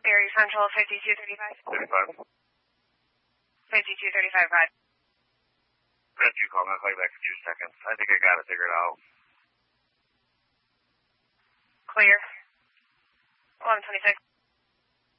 Barry Central, 5235. 35. 5235, right. Red, you call me. I'll call you back in 2 seconds. I think I got it figured out. Clear. 1126.